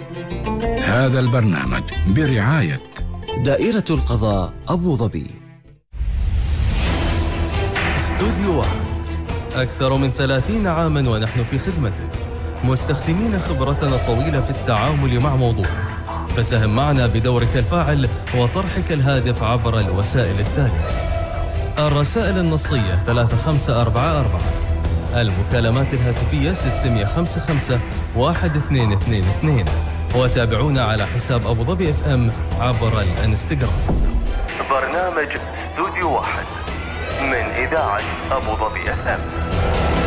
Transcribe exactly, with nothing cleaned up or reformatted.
هذا البرنامج برعاية دائرة القضاء أبو ظبي. استوديو واحد، أكثر من ثلاثين عاماً ونحن في خدمتك، مستخدمين خبرتنا الطويلة في التعامل مع موضوعك. فساهم معنا بدورك الفاعل وطرحك الهادف عبر الوسائل التالية: الرسائل النصية ثلاثة خمسة أربعة أربعة، المكالمات الهاتفية ستمئة وخمسة خمسة واحد اثنين اثنين اثنين، وتابعونا على حساب أبو ظبي اف ام عبر الانستغرام. برنامج استوديو واحد من إذاعة أبو ظبي اف ام.